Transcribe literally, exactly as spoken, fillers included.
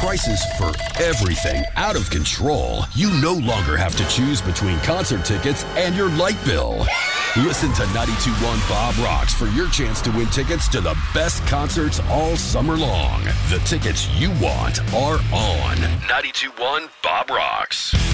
prices for everything out of control, you no longer have to choose between concert tickets and your light bill. Listen to ninety-two point one Bob Rocks for your chance to win tickets to the best concerts all summer long. The tickets you want are on ninety-two point one Bob Rocks.